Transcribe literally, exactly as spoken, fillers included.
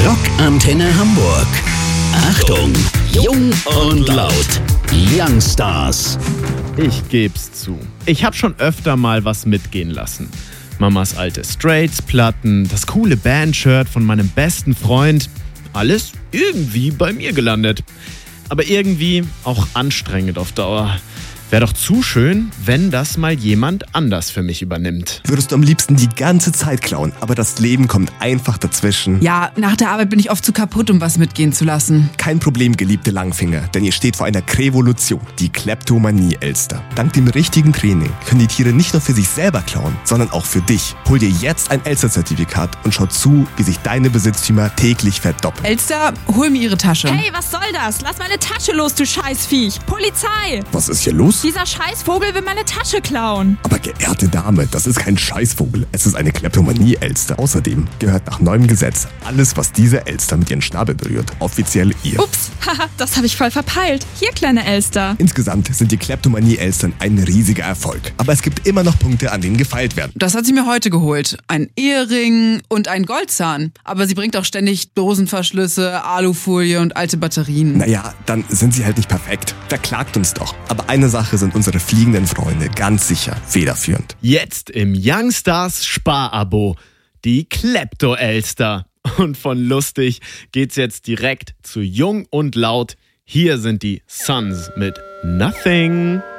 Rockantenne Hamburg. Achtung, Jung und Laut. Youngstars. Ich geb's zu. Ich hab schon öfter mal was mitgehen lassen. Mamas alte Straits-Platten, das coole Bandshirt von meinem besten Freund. Alles irgendwie bei mir gelandet. Aber irgendwie auch anstrengend auf Dauer. Wäre doch zu schön, wenn das mal jemand anders für mich übernimmt. Würdest du am liebsten die ganze Zeit klauen, aber das Leben kommt einfach dazwischen. Ja, nach der Arbeit bin ich oft zu kaputt, um was mitgehen zu lassen. Kein Problem, geliebte Langfinger, denn ihr steht vor einer Krevolution, die Kleptomanie-Elster. Dank dem richtigen Training können die Tiere nicht nur für sich selber klauen, sondern auch für dich. Hol dir jetzt ein Elster-Zertifikat und schau zu, wie sich deine Besitztümer täglich verdoppeln. Elster, hol mir ihre Tasche. Hey, was soll das? Lass meine Tasche los, du Scheißviech! Polizei! Was ist hier los? Dieser Scheißvogel will meine Tasche klauen. Aber geehrte Dame, das ist kein Scheißvogel. Es ist eine Kleptomanie-Elster. Außerdem gehört nach neuem Gesetz alles, was diese Elster mit ihren Schnabel berührt, offiziell ihr. Ups, haha, das habe ich voll verpeilt. Hier, kleine Elster. Insgesamt sind die Kleptomanie-Elstern ein riesiger Erfolg. Aber es gibt immer noch Punkte, an denen gefeilt werden. Das hat sie mir heute geholt. Ein Ehering und ein Goldzahn. Aber sie bringt auch ständig Dosenverschlüsse, Alufolie und alte Batterien. Naja, dann sind sie halt nicht perfekt. Verklagt uns doch. Aber eine Sache sind unsere fliegenden Freunde ganz sicher federführend. Jetzt im Youngstars Sparabo. Die Klepto-Elster. Und von lustig geht's jetzt direkt zu Jung und Laut. Hier sind die Suns mit Nothing.